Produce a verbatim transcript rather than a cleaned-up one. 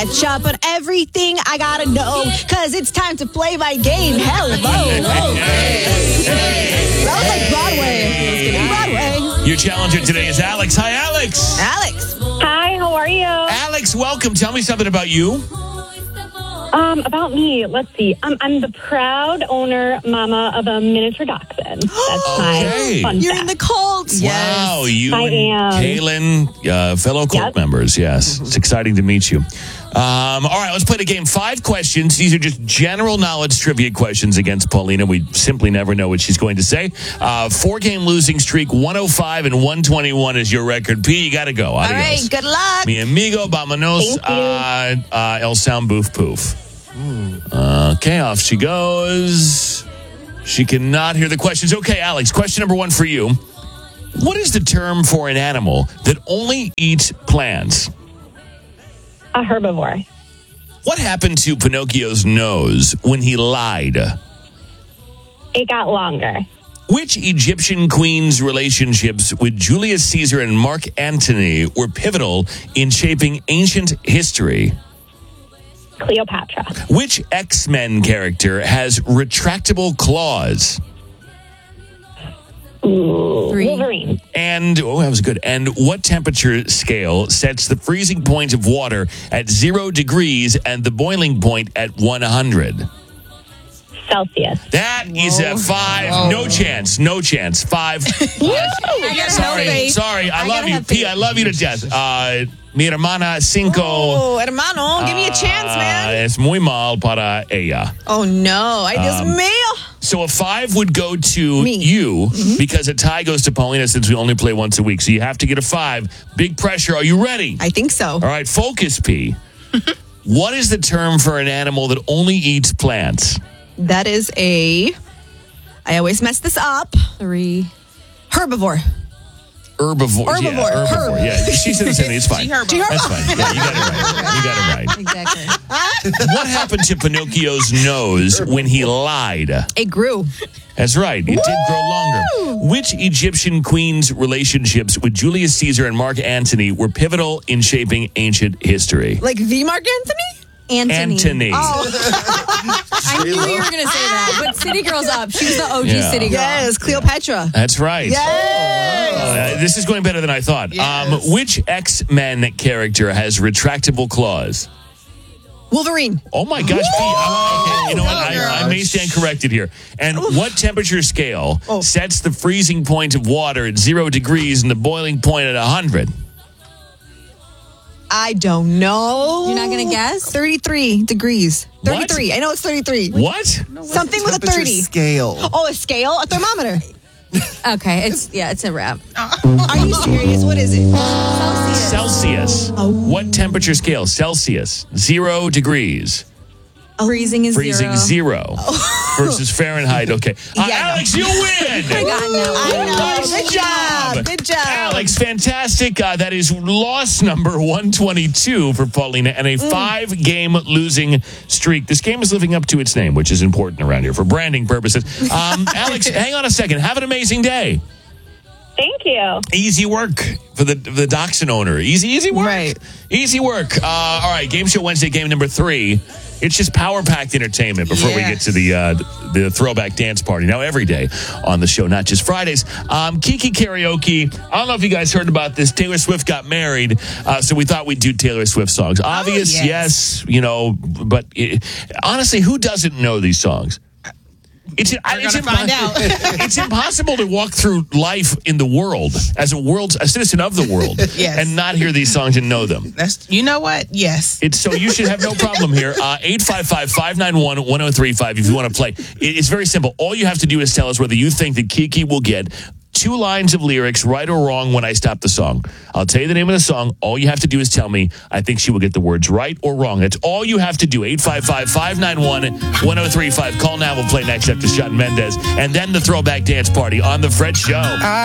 Shop on everything I gotta know, cause it's time to play my game. Hello. That was like Broadway. Broadway. Your challenger today is Alex. Hi, Alex. Alex. Hi, how are you? Alex, welcome. Tell me something about you. Um, about me, let's see. Um, I'm the proud owner, mama of a miniature dachshund. That's Okay. my fun You're fact. in the cult. Wow, you I and am. Kaylin, uh, fellow cult Yep. members. Yes, it's exciting to meet you. Um, all right, let's play the game. Five questions. These are just general knowledge trivia questions against Paulina. We simply never know what she's going to say. Uh, four-game losing streak, one oh five and one twenty-one is your record. P, you got to go. Adios. All right, good luck. Mi amigo, vámonos. Thank you. Uh, uh, El Sound Boof Poof. Okay, off she goes. She cannot hear the questions. Okay, Alex, question number one for you. What is the term for an animal that only eats plants? A herbivore. What happened to Pinocchio's nose when he lied? It got longer. Which Egyptian queen's relationships with Julius Caesar and Mark Antony were pivotal in shaping ancient history? Cleopatra. Which X-Men character has retractable claws? Ooh. Three. Wolverine. And, oh, that was good. And what temperature scale sets the freezing point of water at zero degrees and the boiling point at one hundred? Celsius. That is a five. No chance. No chance. Five. I gotta sorry. have faith. Sorry. I, I love gotta you. have P, faith. I love you to death. Uh, mi hermana cinco. Oh, hermano, give me a chance, Uh, man. es muy mal para ella. Oh, no. Ay, Dios Um, mío. So a five would go to Me. you because a tie goes to Paulina since we only play once a week. So you have to get a five. Big pressure. Are you ready? I think so. All right, focus, P. What is the term for an animal that only eats plants? That is a. I always mess this up. Three. Herbivore. Herbivore. Herbivore. Yeah, herbivore. Herb. Yeah, she said it. It's fine. G-herbivore. That's fine. Yeah, you got it right. You got it right. Exactly. What happened to Pinocchio's nose when he lied? It grew. That's right. It did grow longer. Which Egyptian queen's relationships with Julius Caesar and Mark Antony were pivotal in shaping ancient history? Like the Mark Anthony? Anthony. Antony. I knew you were going to say that. But City Girl's up. She was the O G Yeah. City Girl. Yes, Cleopatra. That's right. Yes. Uh, this is going better than I thought. Um, which X-Men character has retractable claws? Wolverine. Oh my gosh, Pete. I'm- okay, you know what? I, I may stand corrected here. And what temperature scale Oh. sets the freezing point of water at zero degrees and the boiling point at one hundred? I don't know. You're not going to guess? thirty-three degrees. What? thirty-three. I know it's thirty-three. What? Something with a Temperature thirty. scale. Oh, a scale? A thermometer. Okay. It's yeah, it's a wrap. Are you serious? What is it? Celsius. Oh. What temperature scale? Celsius. Zero degrees. Freezing is Freezing zero. zero. Versus Fahrenheit. Okay. Uh, Yeah, I know. Alex, you win. I got no. I know. Nice Good job. Good job. Alex, fantastic. Uh, that is loss number one twenty-two for Paulina and a Mm. five-game losing streak. This game is living up to its name, which is important around here for branding purposes. Um, Alex, hang on a second. Have an amazing day. Thank you. Easy work for the the dachshund owner. Easy, easy work. Right. Easy work. Uh, all right, Game Show Wednesday, game number three. It's just power-packed entertainment before we get to the uh, the throwback dance party. Now, every day on the show, not just Fridays. Um, Kiki Karaoke. I don't know if you guys heard about this. Taylor Swift got married, uh, so we thought we'd do Taylor Swift songs. Obvious, yes. yes, you know, but it, honestly, who doesn't know these songs? It's, it's, gonna find out. It's impossible to walk through life in the world as a world, a citizen of the world, Yes. and not hear these songs and know them. That's you know what? Yes. It's so you should have no problem here. Uh, eight five five, five nine one, one oh three five if you want to play. It, it's very simple. All you have to do is tell us whether you think that Kiki will get two lines of lyrics, right or wrong, when I stop the song. I'll tell you the name of the song. All you have to do is tell me I think she will get the words right or wrong. That's all you have to do. eight five five, five nine one, one oh three five. Call now. We'll play next after Shawn Mendes. And then the throwback dance party on The Fred Show.